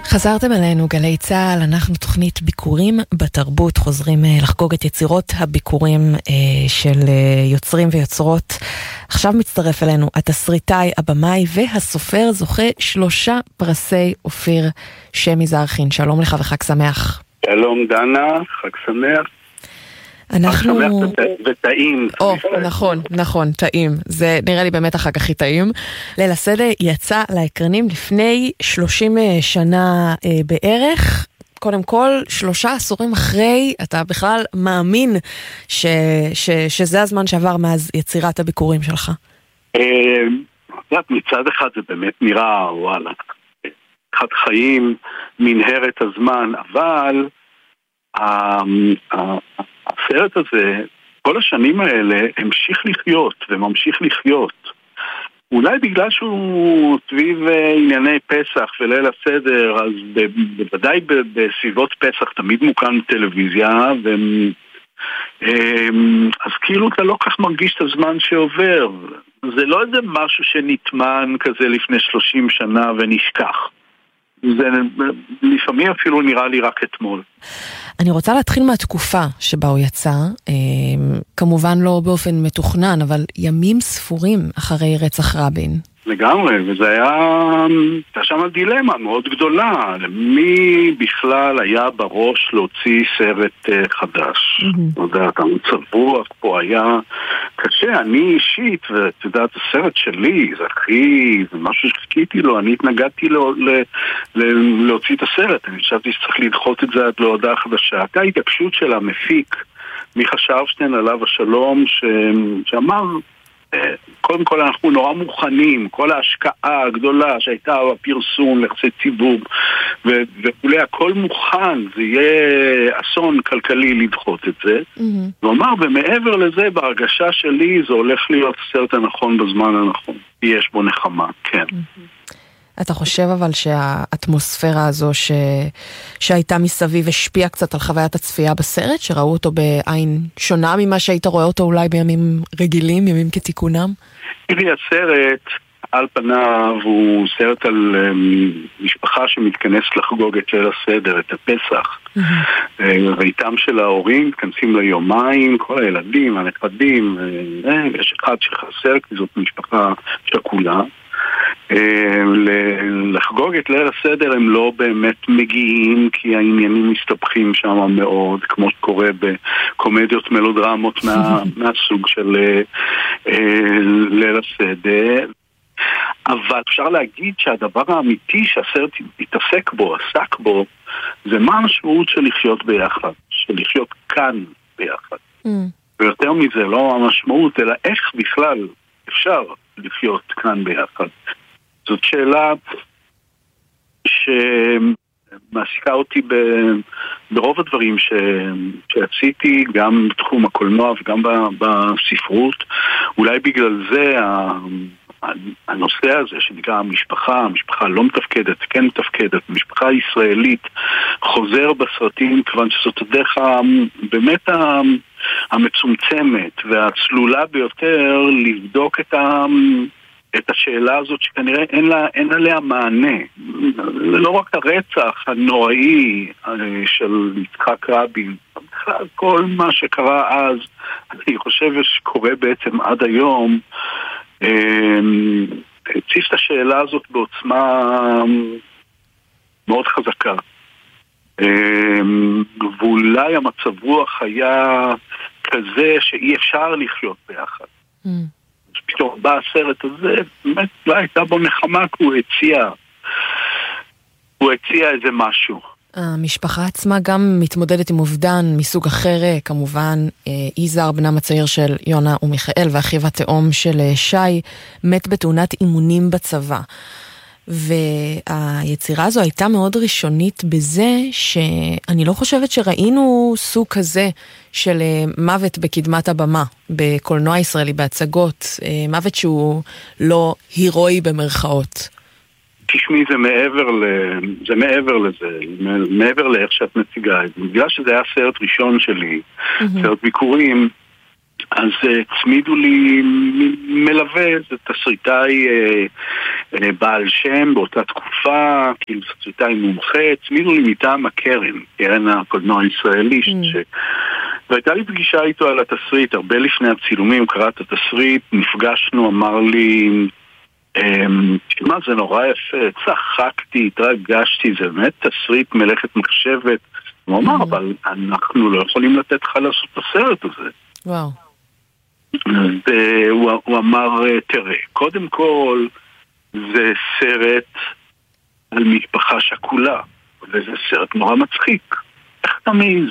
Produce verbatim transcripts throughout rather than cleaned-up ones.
חזרתם אלינו גלי צהל, אנחנו תוכנית ביקורים בתרבות, חוזרים לחגוג את יצירות הביקורים של יוצרים ויוצרות. עכשיו מצטרף אלינו התסריטאי, הבמאי והסופר, זוכה שלושה פרסי אופיר, שמי זרחין. שלום לך וחג שמח. שלום דנה, חג שמח. אנחנו... חג שמח וטעים. או, נכון, נכון, טעים. זה נראה לי באמת החג הכי טעים. ליל הסדר יצא לאקרנים לפני שלושים שנה אה, בערך. קודם כל, שלושה עשורים אחרי, אתה בכלל מאמין ש, ש, שזה הזמן שעבר מאז יצירת הביקורים שלך? אה, מצד אחד זה באמת נראה, וואלה, חד חיים, מנהרת הזמן, אבל הסרט הזה, כל השנים האלה, המשיך לחיות וממשיך לחיות. אולי בגלל שהוא סביב ענייני פסח וליל הסדר, אז בוודאי בסביבות פסח תמיד מוקרן טלוויזיה, אז כאילו אתה לא כך מרגיש את הזמן שעובר. זה לא איזה משהו שנטמן כזה לפני שלושים שנה ונשכח. זה לפעמים אפילו נראה לי רק אתמול. אני רוצה להתחיל מהתקופה שבה הוא יצא, כמובן לא באופן מתוכנן, אבל ימים ספורים אחרי רצח רבין. לגמרי, וזה היה, הייתה שם דילמה מאוד גדולה, למי בכלל היה בראש להוציא סרט חדש. לא יודעת, המצב רוח פה היה קשה, אני אישית, ואת יודעת, הסרט שלי, זה הכי, זה משהו שחיכיתי לו, אני התנגדתי לו, ל, ל, להוציא את הסרט, אני חשבתי שצריך לדחות את זה עד להודעה חדשה. הייתה התעקשות של המפיק, מיכה שרפשטיין עליו השלום, ש, שאמר, קודם כל אנחנו נורא מוכנים, כל ההשקעה הגדולה שהייתה בפרסום, לחצי ציבור וכולי, הכל מוכן, זה יהיה אסון כלכלי לדחות את זה. הוא אמר, ומעבר לזה, בהרגשה שלי, זה הולך להיות הסרט הנכון בזמן הנכון. יש בו נחמה, כן. אתה חושב אבל שהאטמוספירה הזו ש... שהייתה מסביב השפיעה קצת על חוויית הצפייה בסרט, שראו אותו בעין שונה ממה שהיית רואה אותו אולי בימים רגילים, ימים כתיקונם? תראי, הסרט על פניו הוא סרט על um, משפחה שמתכנסת לחגוג את ליל הסדר, את הפסח. Mm-hmm. ואיתם של ההורים מתכנסים ליומיים, כל הילדים, הנכדים, יש אחד שחסר כי זאת משפחה שכולה. לחגוג את ליל הסדר הם לא באמת מגיעים כי העניינים מסתבכים שם מאוד, כמו שקורה בקומדיות מלודרמות מה, מהסוג של ליל הסדר. אבל אפשר להגיד שהדבר האמיתי שהסרט התעסק בו, עסק בו, זה מה המשמעות של לחיות ביחד, של לחיות כאן ביחד. Mm. ויותר מזה לא המשמעות, אלא איך בכלל אפשר לחיות כאן ביחד. זאת שאלה שמעסיקה אותי ברוב הדברים שעשיתי, גם בתחום הקולנוע וגם בספרות. אולי בגלל זה הנושא הזה שנקרא המשפחה, המשפחה לא מתפקדת, כן מתפקדת, המשפחה הישראלית חוזר בסרטים, כיוון שזאת הדרך באמת המצומצמת והצלולה ביותר לבדוק את ה... את השאלה הזאת שכנראה אין לה, אין עליה מענה. לא רק הרצח הנוראי של יצחק רבין, בכלל כל מה שקרה אז, אני חושב שקורה בעצם עד היום, הציף את השאלה הזאת בעוצמה מאוד חזקה. ואולי המצב רוח היה כזה שאי אפשר לחיות ביחד. פתאום בא הסרט הזה, באמת לא הייתה בו נחמה, כי הוא הציע, הוא הציע איזה משהו. המשפחה עצמה גם מתמודדת עם אובדן מסוג אחר, כמובן, איזר, בנם הצעיר של יונה ומיכאל, ואחיו התאום של שי, מת בתאונת אימונים בצבא. והיצירה הזו הייתה מאוד ראשונית בזה שאני לא חושבת שראינו סוג כזה של מוות בקדמת הבמה, בקולנוע ישראלי, בהצגות, מוות שהוא לא הירואי במרכאות. תשמעי, זה מעבר, ל... זה מעבר לזה, מעבר לאיך שאת מציגה את זה. בגלל שזה היה סרט ראשון שלי, mm-hmm. סרט ביקורים, אז צמידו לי מלווה, זה תסריטאי בעל שם באותה תקופה, כאילו תסריטאי מומחה, צמידו לי מטעם הקרן, קרן הקולנוע הישראלי, ש... והייתה לי פגישה איתו על התסריט, הרבה לפני הצילומים, קרא את התסריט, נפגשנו, אמר לי, מה זה נורא יפה, צחקתי, התרגשתי, זה באמת תסריט מלאכת מחשבת, הוא אמר, אבל אנחנו לא יכולים לתת לך לעשות את הסרט הזה. וואו. הוא אמר, תראה, קודם כל זה סרט על משפחה שכולה, וזה סרט נורא מצחיק. איך אתה מעיז?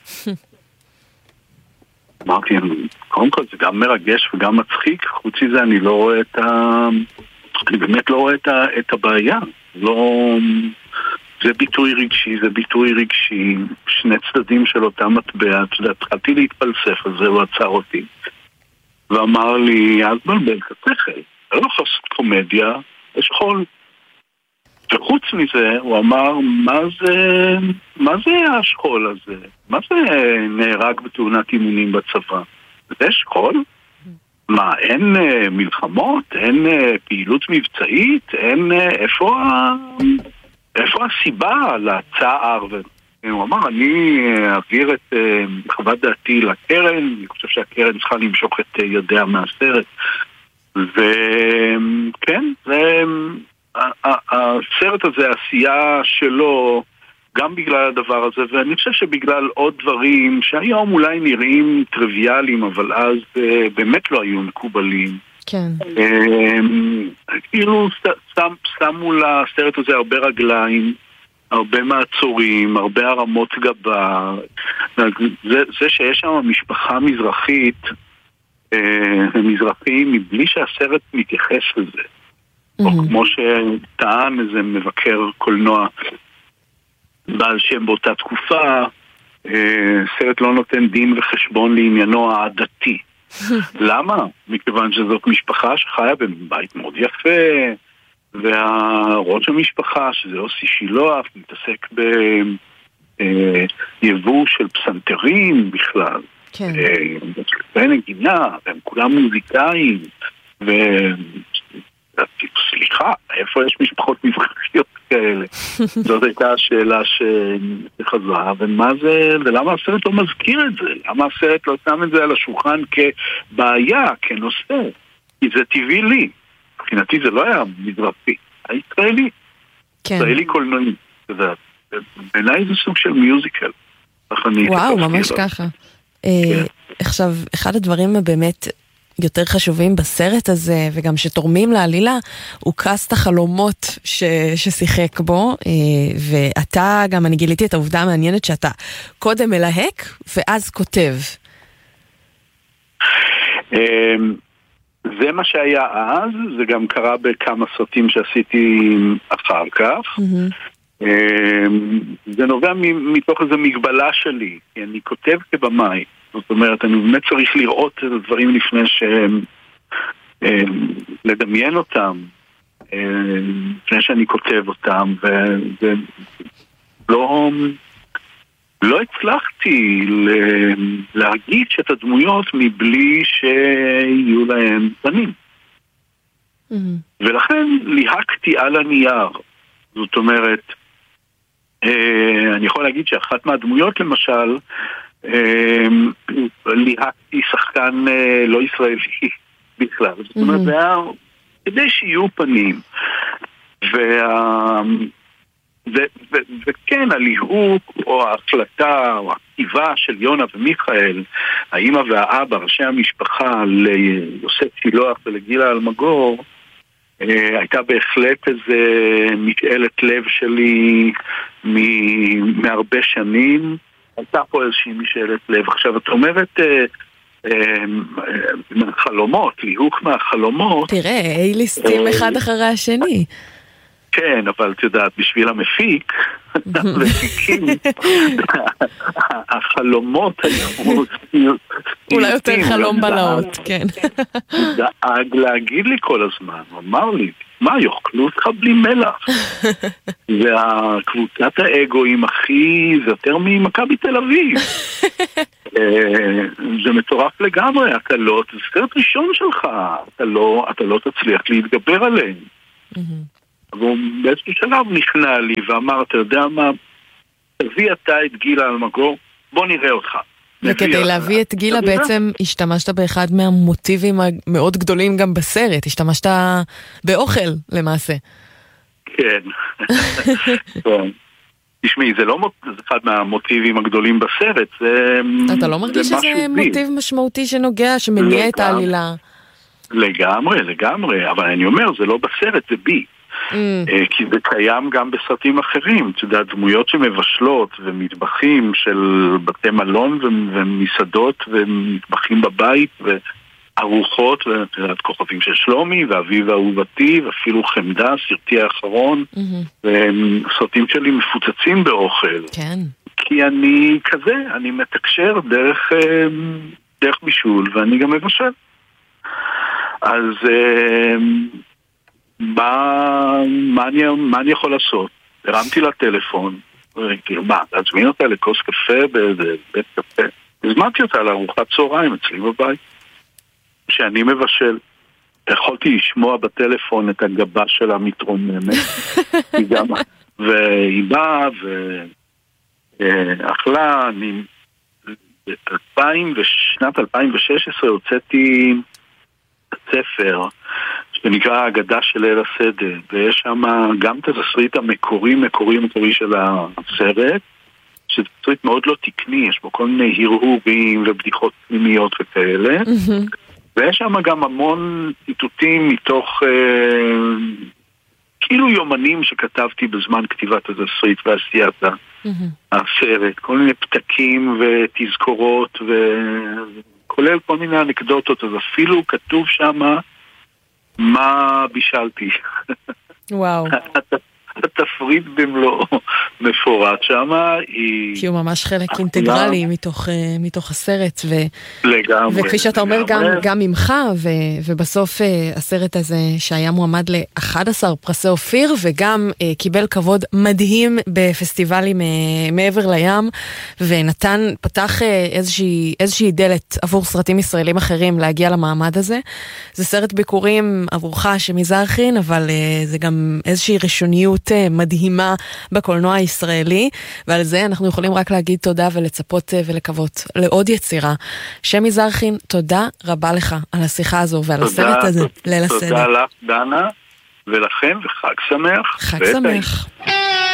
אמרתי, קודם כל זה גם מרגש וגם מצחיק, חוץ מזה אני לא רואה את ה... אני באמת לא רואה את, ה... את הבעיה. לא... זה ביטוי רגשי, זה ביטוי רגשי, שני צדדים של אותה מטבע, התחלתי להתפלסף על זה, הוא עצר אותי. ואמר לי, אז בלבל כתכם, אתה לא יכול לעשות קומדיה, יש חול. וחוץ מזה, הוא אמר, מה זה, מה זה השכול הזה? מה זה נהרג בתאונת אימונים בצבא? זה שכול? מה, אין מלחמות? אין פעילות מבצעית? אין, איפה, איפה הסיבה לצער? הוא אמר, אני אעביר את חוות דעתי לקרן, אני חושב שהקרן צריכה למשוך את ידיה מהסרט. וכן, זה... הסרט הזה, העשייה שלו, גם בגלל הדבר הזה, ואני חושב שבגלל עוד דברים שהיום אולי נראים טריוויאליים, אבל אז באמת לא היו מקובלים. כן. כאילו שמו לסרט הזה הרבה רגליים, הרבה מעצורים, הרבה הרמות גבה. זה, זה שיש שם משפחה מזרחית, מזרחי, מבלי שהסרט מתייחס לזה. או כמו שטען איזה מבקר קולנוע בעל שם באותה תקופה, סרט לא נותן דין וחשבון לעניינו העדתי. למה? מכיוון שזאת משפחה שחיה בבית מאוד יפה, והראש המשפחה, שזה יוסי שילוח, מתעסק ביבוא של פסנתרים בכלל. כן. ונגינה, והם כולם מוזיקאים, ו... סליחה, איפה יש משפחות מזרחיות כאלה? זאת הייתה השאלה שחזרה, ומה זה, ולמה הסרט לא מזכיר את זה? למה הסרט לא שם את זה על השולחן כבעיה, כנושא? כי זה טבעי לי. מבחינתי זה לא היה מזרחי, הישראלי. ישראלי קולנועי. בעיניי זה סוג של מיוזיקל. וואו, ממש ככה. עכשיו, אחד הדברים באמת יותר חשובים בסרט הזה, וגם שתורמים לעלילה, הוא קאסט החלומות ש... ששיחק בו, ואתה גם, אני גיליתי את העובדה המעניינת שאתה קודם מלהק, ואז כותב. זה מה שהיה אז, זה גם קרה בכמה סרטים שעשיתי אחר כך. זה נובע מתוך איזו מגבלה שלי, כי אני כותב כבמאי. זאת אומרת, אני באמת צריך לראות את הדברים לפני שהם, לדמיין אותם, לפני שאני כותב אותם, ולא לא הצלחתי להרגיש את הדמויות מבלי שיהיו להם פנים. ולכן ליהקתי על הנייר. זאת אומרת, אני יכול להגיד שאחת מהדמויות למשל, ליהקתי שחקן לא ישראלי בכלל. זאת אומרת, זה היה כדי שיהיו פנים. וכן, הליהוק או ההחלטה או הכתיבה של יונה ומיכאל, האמא והאבא, ראשי המשפחה, ליוסף שילוח ולגילה אלמגור, הייתה בהחלט איזה משאלת לב שלי מהרבה שנים. הייתה פה איזושהי משאלת לב. עכשיו, את אומרת מהחלומות, ליהוק מהחלומות. תראה, אייליסטים אחד אחרי השני. כן, אבל את יודעת, בשביל המפיק, המפיקים, החלומות היו... אולי יותר חלום בלהות, כן. הוא דאג להגיד לי כל הזמן, הוא אמר לי, מה, יאכלו אותך בלי מלח? והקבוצת האגואים הכי, זה יותר ממכבי תל אביב. זה מטורף לגמרי, הקלות, זה סרט ראשון שלך, אתה לא, אתה לא תצליח להתגבר עליהם. אבל באיזשהו שלב נכנע לי ואמר, אתה יודע מה, תביא אתה את גילה אלמגור, בוא נראה אותך. וכדי להביא את גילה בעצם השתמשת באחד מהמוטיבים המאוד גדולים גם בסרט, השתמשת באוכל למעשה. כן. תשמעי, זה לא אחד מהמוטיבים הגדולים בסרט, זה... אתה לא מרגיש שזה מוטיב משמעותי שנוגע, שמניע את העלילה? לגמרי, לגמרי, אבל אני אומר, זה לא בסרט, זה בי. כי זה קיים גם בסרטים אחרים, אתה יודע, דמויות שמבשלות ומטבחים של בתי מלון ומסעדות ומטבחים בבית וארוחות, ואתה יודע, כוכבים של שלומי ואביב אהובתי ואפילו חמדה, סרטי האחרון, וסרטים שלי מפוצצים באוכל. כן. כי אני כזה, אני מתקשר דרך, דרך בישול ואני גם מבשל. אז... מה, מה, אני, מה אני יכול לעשות? הרמתי לטלפון, כאילו מה, להזמין אותה לכוס קפה בבית קפה. הזמנתי אותה לארוחת צהריים אצלי בבית, שאני מבשל. יכולתי לשמוע בטלפון את הגבה שלה מתרוממת. והיא באה ואכלה, אני בשנת אלפיים ושש עשרה הוצאתי ספר שנקרא האגדה של ליל הסדר, ויש שם גם את התסריט המקורי, מקורי מקורי של הסרט, שזה תסריט מאוד לא תקני, יש בו כל מיני הרהורים ובדיחות פנימיות וכאלה, ויש שם גם המון ציטוטים מתוך אה, כאילו יומנים שכתבתי בזמן כתיבת התסריט ועשיית הסרט, כל מיני פתקים ותזכורות וכולל כל מיני אנקדוטות, אז אפילו כתוב שם מה בישלתי. וואו. התפריט במלוא מפורט שמה היא... כי הוא ממש חלק אינטגרלי מתוך, מתוך הסרט. ו... לגמרי. וכפי שאתה אומר גם, גם ממך, ו... ובסוף הסרט הזה שהיה מועמד ל-אחד עשר פרסי אופיר, וגם uh, קיבל כבוד מדהים בפסטיבלים uh, מעבר לים, ונתן, פתח uh, איזושהי, איזושהי דלת עבור סרטים ישראלים אחרים להגיע למעמד הזה. זה סרט ביקורים עבורך שמזרחין, אבל uh, זה גם איזושהי ראשוניות מדהימה בקולנוע הישראלי, ועל זה אנחנו יכולים רק להגיד תודה ולצפות ולקוות לעוד יצירה. שמי זרחין, תודה רבה לך על השיחה הזו ועל הסרט הזה, ליל הסדר. תודה לך דנה ולכם וחג שמח. חג שמח.